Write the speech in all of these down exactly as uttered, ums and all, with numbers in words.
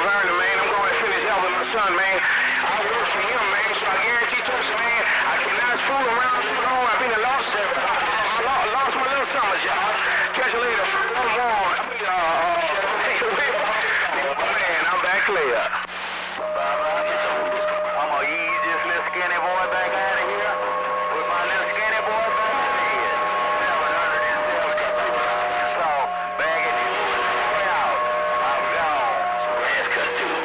Vernon, man. I'm going to finish helping my son, man. I work for him, man, so I guarantee to you, man, I cannot fool around too long. I've been lost, I lost, lost my little summer job. Catch you later. I'm on. Uh, man, I'm back clear. I'm going to ease this little skinny boy back out of here. With my little skinny boy back in the head. seven hundred seventy-two. So, bag it in. Way out. I'm gone. Grass cut too.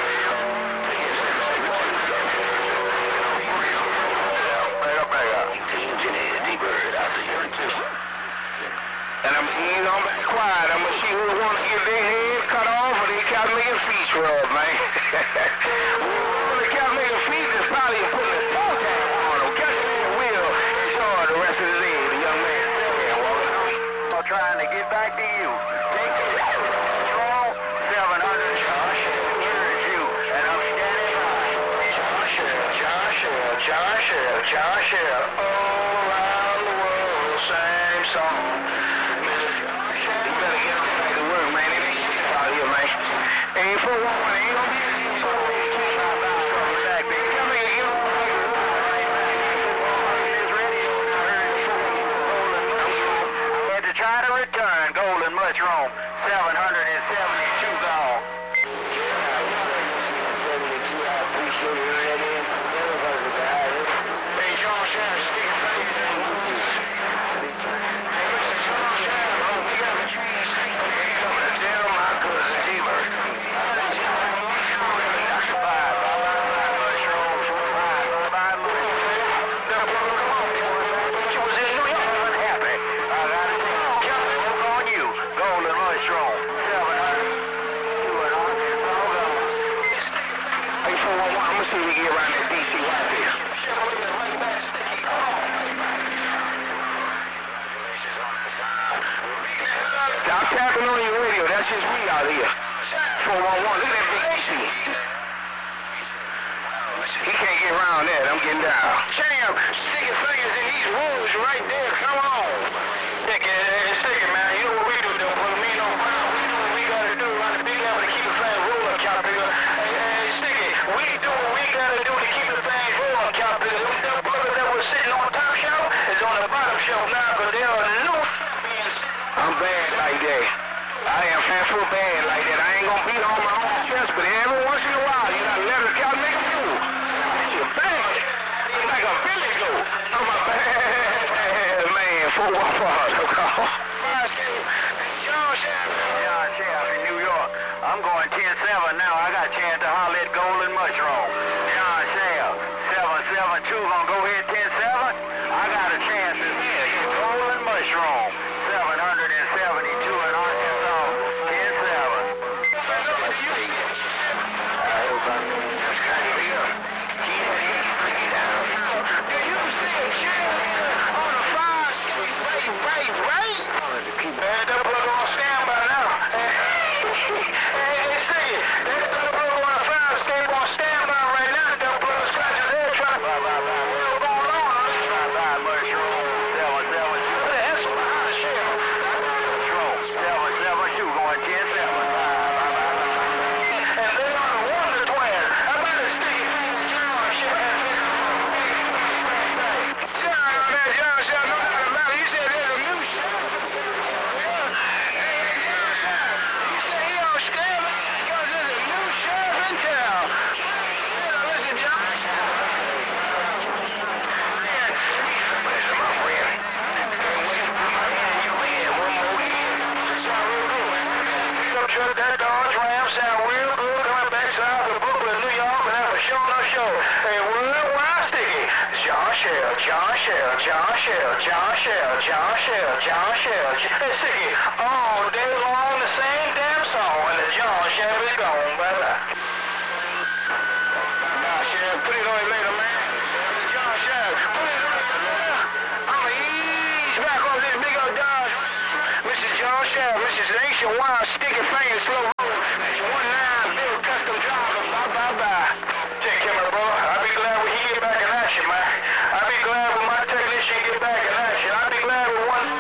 Back up, back up. Jenny, D-Bird, I see you too. And I'm, you know, I'm quiet. I'm going to see who wants to get their head cut off or they got me a feet rub, man. Well, they got me a feet is probably putting a toe tag on them. Catch me in the wheel and show her the rest of the day, the young man said, yeah, well, I'm trying to get back to you. Take it strong, seven hundred, Josh, here's you, and I'm standing by. Josh, Josh, Josh, Josh, all around the world, same song. You better get back to work, man. It ain't shit out here, man. Ain't for one, ain't gonna be so back, baby. Come here, you. I had to try to return Golden Mushroom, seven hundred seventy-two gone. seventy-two, I appreciate you ready. Hey, Sean Shannon, stick your face in. Hey, Mister Sean Shannon, oh, we got a tree. Okay, I'm gonna tell my cousin D-Bird. Doctor Five, bye bye bye, mushrooms, bye bye bye, mushrooms. Come on, you was in New York, unhappy. I got it. Work on you, Golden Mushroom, seven hundred, two hundred, all gone. Hey, four one one, I'm gonna see if we can get around that D C right here. I'm tapping on your radio, that's just me out here. four one one, look at that D C. He can't get around that, I'm getting down. Jam, stick your fingers in these wounds right there, come on. Stick it, stick it, man. You know what we do, though, brother. Me no brown. We do what we gotta do around the big level to keep the flag roll up, Caterpillar. Hey, hey, stick it. We do what we gotta do to keep the flag roll up, Caterpillar. Them dumb brothers that was sitting on the top shelf is on the bottom shelf now, but they are no. I'm bad like that. I am fat bad like that. I ain't gonna beat on my own chest, but every once in a while, you gotta let it count, make a move. That's your bad. It's like a billy goat. I'm a bad man. four one four. John Sheriff in New York. I'm going ten seven now. I got a chance to holler at Golden Mushroom. John Sheriff, seven seven two. Gonna go ahead ten seven. I got a chance to hit Golden Mushroom. seven hundred seventy-two in Arkansas, ten seven. That's kind of real. Keep that head freaking down. Do you see a chair on a fire escape? Wait, wait, wait. Hey, that plug on standby now. Hey, hey, stick it. That plug on a fire escape on standby right now. That plug scratches his head trying to... Bye, bye, bye. What's going on? Bye, bye, mushroom. seven seven two. That's behind the shell. seven seven two going ten seven. And they are the Wonder Twins. I better stick it. John Sheriff. John, man, John Sheriff, no doubt about it. You said there's a new sheriff. Hey, John Sheriff. You say he don't scare me because there's a new sheriff in town. Listen, John. Listen, my friend. Truck that Dodge Ram sound real good coming back south of Brooklyn, New York, and have a show no show. Hey, worldwide sticky. John Shell, John Shell, John Shell, John Shell, John Shell, John Shell. Hey, sticky. All day long, the same damn song, and the John Shell is gone. Bye bye. Nah, Shell, put it on it later, man. John Shell, put it on it later. I'ma ease back on this big old Dodge. Missus John Shell, Missus Nationwide, sticky fingers, slow roll. one nine, Bill Custom Driver, bye bye bye. Take care, my brother. I'll be glad when he get back in action, man. I'll be glad when my technician get back in action. I'll be glad when one...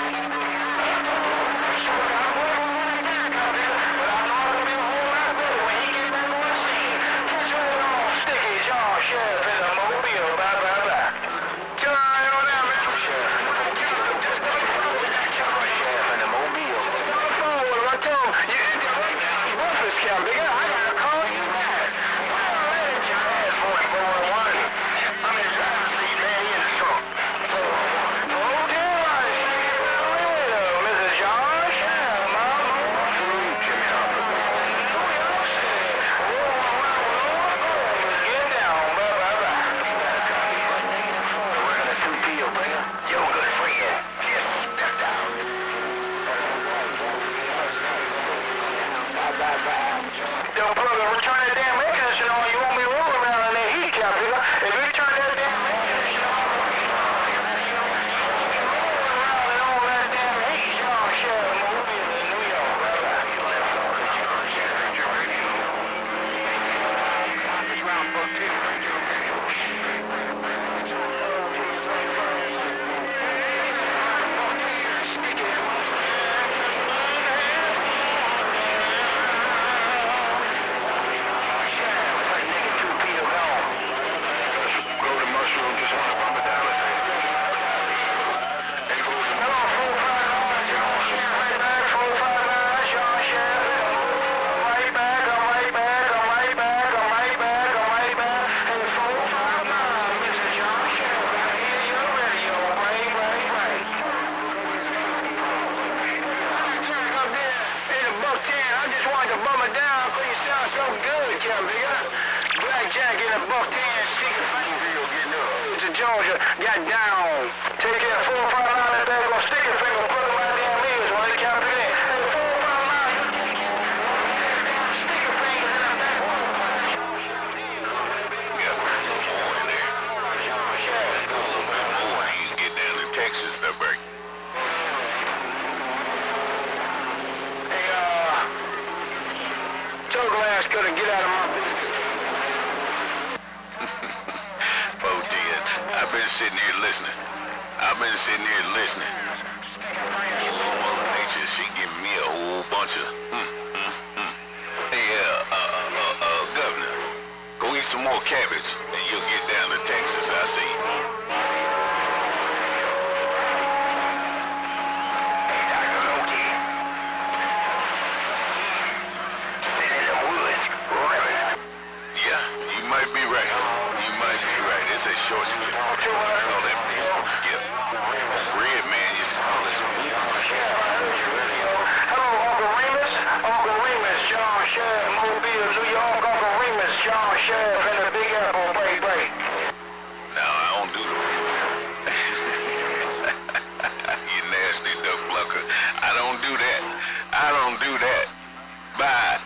But I know it'll be a whole lot better when he get back Captain, return that damn air conditioner on. You want me to roll around in that heat, Captain. If you turn that damn air conditioner on, you roll around in all that damn heat, John Sheriff, we'll be in New York, brother. It's round book two. Georgia got down. Take that four or five line there, go stick your finger, put it right damn ears when they count it in. Hey, four or five line, stick your finger in that back one. You got a little more in there. A little bit more when you get down to Texas, though, Bert. Hey, uh, toe glass couldn't get out of my business. I've been sitting here listening. I've been sitting here listening. Oh, Mother Nature, she giving me a whole bunch of hmm, hmm, hmm. Hey, uh, uh, uh, uh, Governor, go eat some more cabbage, and you'll get down to Texas, I see. Hey, Doctor Loki. Sit in the woods, ribbon. Yeah, you might be right. You might be right. It's a short street. All that skip. Red man used to call this. Hello, Uncle Remus. Uncle Remus, John Sheriff, Mobile, New York. Uncle Remus, John Sheriff, in the Big Apple, break, break. No, I don't do that. You nasty duck plucker. I don't do that. I don't do that. Bye.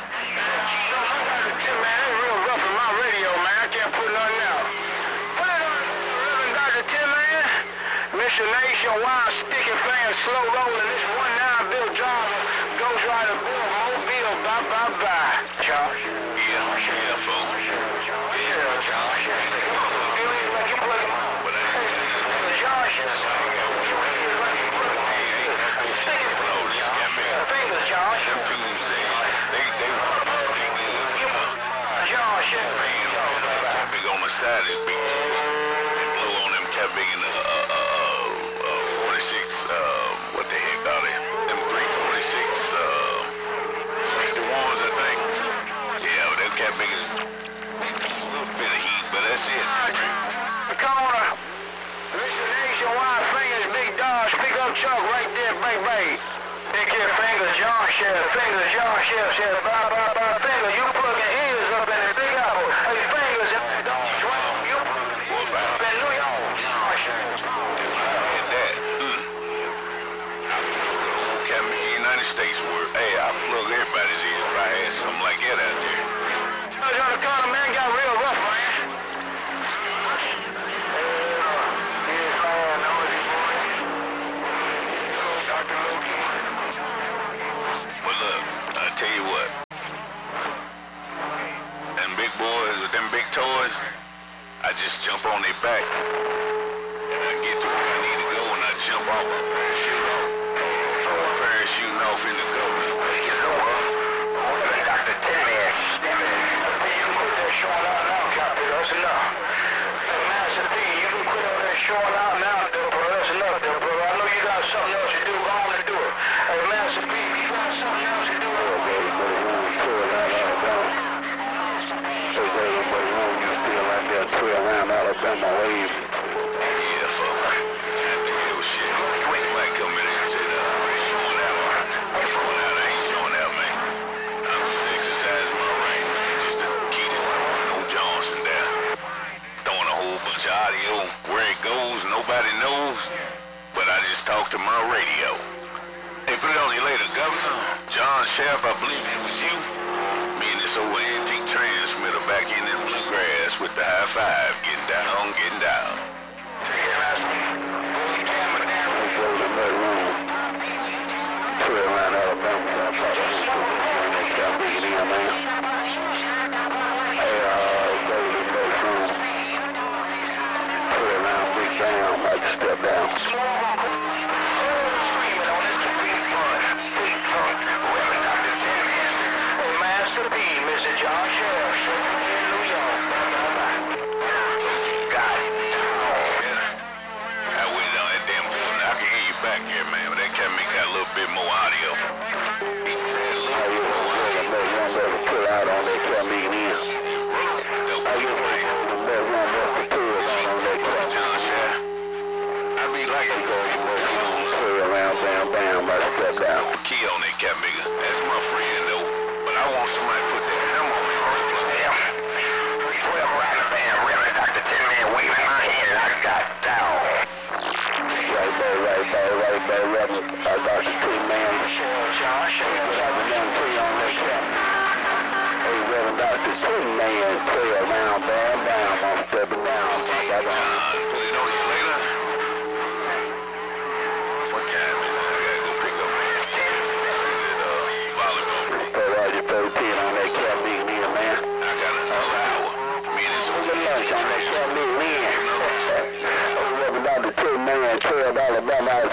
Tim, man, it's real rough in my radio, man. I can't put nothing out. Put it on, Reverend Doctor Tim, man. Mister Nationwide, sticky fan, slow rolling. This one nine Bill Driver, Ghost Rider, Bill, Mobile, bye, bye, bye. Josh. Yeah, yeah, folks. Yeah, Josh. You ain't like you plug him up. But I ain't Josh. You ain't like you plug him up. Sticky fingers, Josh. them tunes, they, they, they run pretty good, you know. Josh. Cat big on the side is big. They blow on them cat big in the uh, uh, uh, uh, forty-six, uh, what the heck are they? Them three forty-six, uh, sixty-ones, I think. Yeah, but them cat big is a little bit of heat, but that's it. The corner. Mister Nationwide fingers, big Dodge, pick up Chuck right there, bang, bang. Big kid fingers, John Sheriff, fingers, John Sheriff, says bye, bye, bye, fingers. You plugging ears up in the Big Apple. Hey, fingers, don't swing. You up in New York, John Sheriff. And that, mm. Cat in the United States where, hey, I plug everybody's ears if I had something like that out there. On the corner, man, got real rough, man. But look, I tell you what, them big boys with them big toys, I just jump on their back, and I get to where I need to go, and I jump off, parachute off, parachuting off in the cover. Doctor Timmy, you can put that short out now, Captain. That's enough. Hey, Master P, you can put all that short out now, though, bro. That's enough, though, bro. I know you got something else to do. Go on and do it. Hey, Master P, you got something else to do. Around Alabama wave. Yeah, fuck. After your shit, you might come in and say, uh, I ain't showing out. I'm showing out. I ain't showing out, man. I'm just exercising my range, just to keep this no Johnson down. Throwing a whole bunch of audio. Where it goes, nobody knows. But I just talk to my radio. Hey, put it on you later, Governor. John Sheriff, I believe it was you. Me and this old with the high five. Getting down, getting down. Let's go to that room. Put it around Alabama. I'm probably going to start digging in, man. Hey, uh, go to the next room. Put it around Big Bam. I can step down. Back here, man, but that cat me got a little bit more audio. How you gonna let one better pull out on that cat meeting in? How you gonna let one better pull out on that cat? I be like it. Pull around, bam, bam, I step down. Key on that cat, nigga. That's my friend, though. But I want somebody to put that hammer on me. twelve right bam, really, Doctor Tin Man waving my hand, I got down. Right there, right there, right there, Reverend, uh, Doctor Tin Man. Josh, Have a young tree on that cat. Hey, Reverend Doctor Tin Man, play around, bam, bam, I'm stepping down. Bye, bye. Put it on you later. What time is it? I gotta go pick up man. Is it, uh, volleyball? Hey, Roger thirteen on that cat meeting in, man. I got another hour. Me and this What's the lunch on that cat meeting in? Hey, Reverend Doctor Tin Man, twelve Alabama.